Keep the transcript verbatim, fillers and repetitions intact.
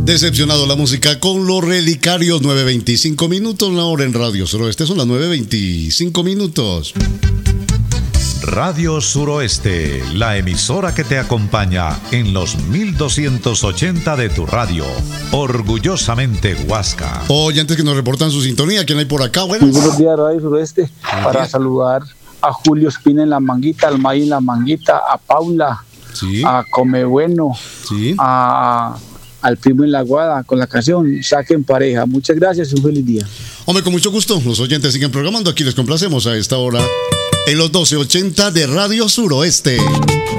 Decepcionado la música con los relicarios. Nueve veinticinco minutos la hora en Radio Suroeste. Son las nueve veinticinco minutos. Radio Suroeste, la emisora que te acompaña en los mil doscientos ochenta de tu radio. Orgullosamente Huasca. Oye, antes que nos reportan su sintonía, ¿quién hay por acá? Buenas. Muy buenos días, Radio Suroeste. Para saludar a Julio Espina en la Manguita, al May en la Manguita, a Paula, sí. a Come Bueno, sí. a... al primo en la Guada con la canción Saquen Pareja. Muchas gracias y un feliz día. Hombre, con mucho gusto. Los oyentes siguen programando. Aquí les complacemos a esta hora en los doce ochenta de Radio Suroeste.